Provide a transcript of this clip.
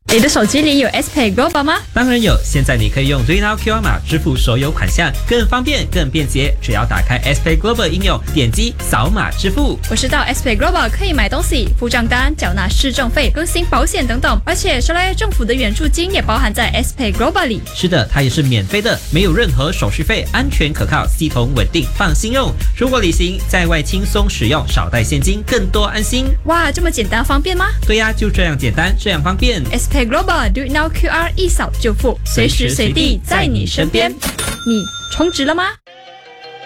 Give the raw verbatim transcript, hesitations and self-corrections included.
你的手机里有 S P A Y Global 吗？ 当然有，现在你可以用 RayNow Q R 码支付所有款项，更方便、更便捷。只要打开 S P A Y Global 应用，点击扫码支付。 我知道 S P A Y Global 可以买东西、付账单、缴纳市政费、更新保险等等，而且说来政府的援助金也包含在 S P A Y Global 里。 是的，它也是免费的，没有任何手续费，安全可靠，系统稳定，放心用。出国旅行在外轻松使用，少带现金，更多安心。 哇，这么简单方便吗？ 对呀，就这样简单，这样方便。 S P A Y Global Do It Now Q R 一扫就付，随时随地在你身边。你充值了吗？